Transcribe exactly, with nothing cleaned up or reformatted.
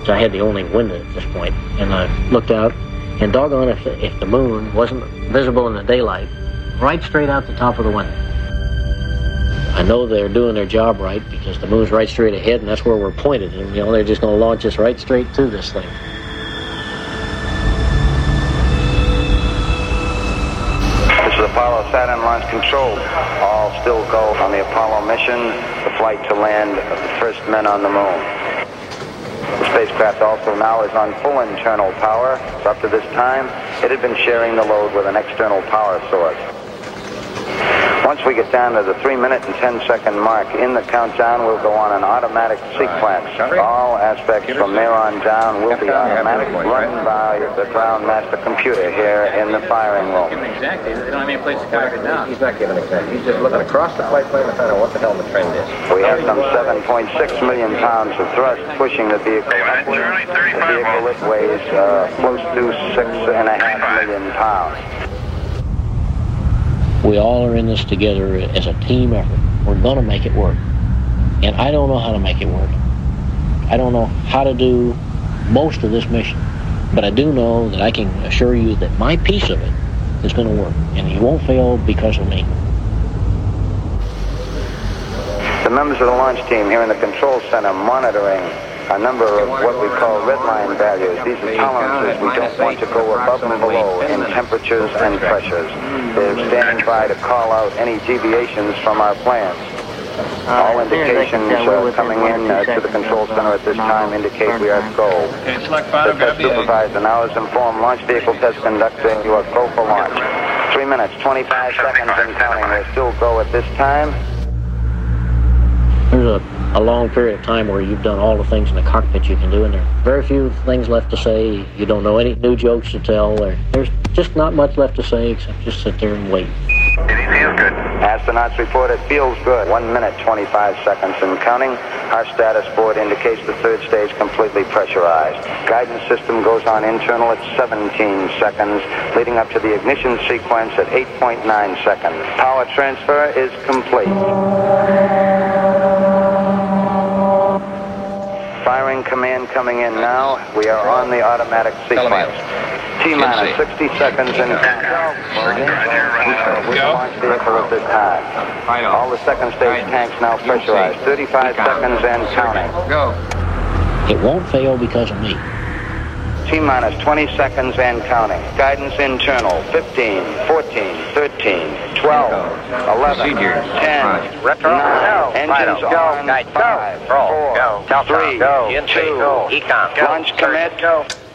I had the only window at this point, and I looked out, and doggone if, if the moon wasn't visible in the daylight, right straight out the top of the window. I know they're doing their job right because the moon's right straight ahead, and that's where we're pointed. And, you know, they're just going to launch us right straight to this thing. This is Apollo Saturn Launch Control. All still go on the Apollo mission, the flight to land of the first men on the moon. The spacecraft also now is on full internal power. So up to this time, it had been sharing the load with an external power source. Once we get down to the three minute and ten second mark in the countdown, we'll go on an automatic sequence. All aspects from there on down will be automatic, run by the ground master computer here in the firing room. Exactly. They don't have any place to carry it down. He's not giving exactly. He's just looking across the flight plane to find out what the hell the trend is. We have some seven point six million pounds of thrust pushing the vehicle upward. The vehicle it weighs uh, close to six and a half million pounds. We all are in this together as a team effort. We're going to make it work. And I don't know how to make it work. I don't know how to do most of this mission. But I do know that I can assure you that my piece of it is going to work. And it won't fail because of me. The members of the launch team here in the control center monitoring a number of what we call red line values. These are tolerances we don't want to go above and below in temperatures and pressures. They're standing by to call out any deviations from our plans. All indications uh, coming in uh, to the control center at this time indicate we are go. Okay, select five. The test supervisor now has informed launch vehicle test conductor you are go for launch. Three minutes, twenty-five seconds and counting. We're still go at this time. There's a, a long period of time where you've done all the things in the cockpit you can do, and there are very few things left to say. You don't know any new jokes to tell. There, there's just not much left to say except just sit there and wait. It feels good. Astronauts report it feels good. One minute, twenty-five seconds and counting. Our status board indicates the third stage completely pressurized. Guidance system goes on internal at seventeen seconds, leading up to the ignition sequence at eight point nine seconds. Power transfer is complete. Firing command coming in now. We are on the automatic sequence. T-minus sixty seconds and with the launch vehicle at this time. All the second stage tanks now pressurized. thirty-five seconds and counting. Go. It won't fail because of me. T-minus twenty seconds and counting. Guidance internal. fifteen, fourteen, thirteen, twelve, eleven, ten, nine, engines on, five, four, three, two, launch commit.